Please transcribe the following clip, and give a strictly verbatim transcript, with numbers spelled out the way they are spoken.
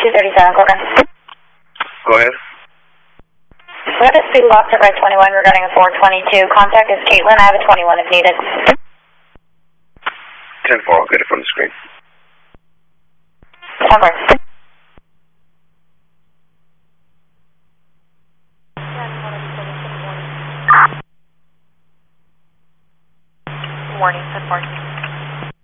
two thirty-seven, Colgan. Go ahead. We have a speed loss at right twenty-one regarding a four twenty-two. Contact is Caitlin. I have a twenty-one if needed. ten four, I'll get it from the screen. Number. Morning, ten four.